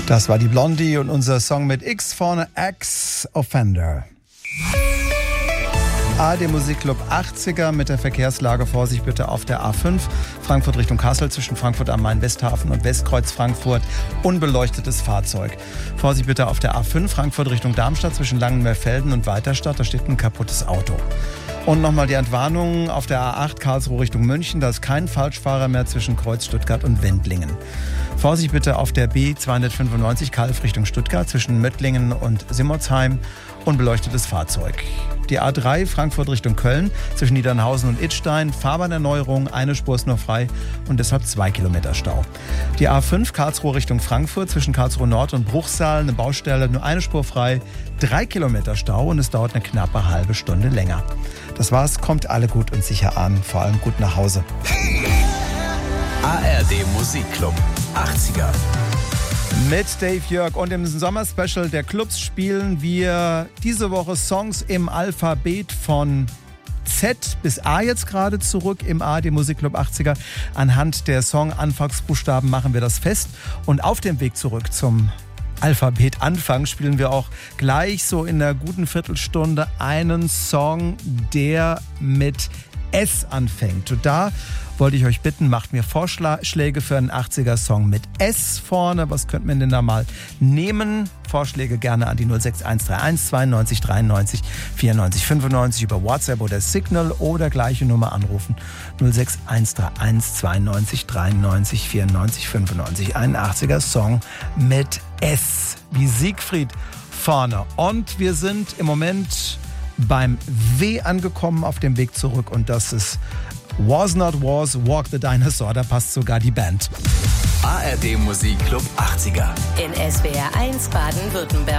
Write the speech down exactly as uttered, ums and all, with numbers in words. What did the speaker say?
Das war die Blondie und unser Song mit X vorne, Ex-Offender. A D Musikclub achtziger mit der Verkehrslage. Vorsicht bitte auf der A fünf, Frankfurt Richtung Kassel, zwischen Frankfurt am Main-Westhafen und Westkreuz Frankfurt, unbeleuchtetes Fahrzeug. Vorsicht bitte auf der A fünf, Frankfurt Richtung Darmstadt, zwischen Langenmeerfelden und Weiterstadt, da steht ein kaputtes Auto. Und nochmal die Entwarnung auf der A acht, Karlsruhe Richtung München, da ist kein Falschfahrer mehr zwischen Kreuz Stuttgart und Wendlingen. Vorsicht bitte auf der B zweihundertfünfundneunzig, Kalf Richtung Stuttgart, zwischen Möttlingen und Simmertsheim, unbeleuchtetes Fahrzeug. Die A drei, Frankfurt Richtung Köln, zwischen Niedernhausen und Idstein, Fahrbahnerneuerung, eine Spur ist nur frei und deshalb zwei Kilometer Stau. Die A fünf, Karlsruhe Richtung Frankfurt, zwischen Karlsruhe Nord und Bruchsal, eine Baustelle, nur eine Spur frei, drei Kilometer Stau und es dauert eine knappe halbe Stunde länger. Das war's, kommt alle gut und sicher an, vor allem gut nach Hause. A R D Musikclub achtziger. Mit Dave Jörg und im Sommerspecial der Clubs spielen wir diese Woche Songs im Alphabet von Z bis A jetzt gerade zurück im A R D Musikclub achtziger. Anhand der Song-Anfangsbuchstaben machen wir das fest und auf dem Weg zurück zum Alphabet Anfang spielen wir auch gleich so in einer guten Viertelstunde einen Song, der mit S anfängt. Und da wollte ich euch bitten, macht mir Vorschläge für einen achtziger-Song mit S vorne. Was könnte man denn da mal nehmen? Vorschläge gerne an die null sechs eins drei eins zweiundneunzig dreiundneunzig vierundneunzig fünfundneunzig über WhatsApp oder Signal oder gleiche Nummer anrufen. null sechs eins drei eins zweiundneunzig dreiundneunzig vierundneunzig fünfundneunzig. Ein achtziger-Song mit S wie Siegfried vorne. Und wir sind im Moment beim W angekommen auf dem Weg zurück und das ist Was Not Was, Walk the Dinosaur, da passt sogar die Band. A R D Musikclub achtziger. In S W R eins Baden-Württemberg.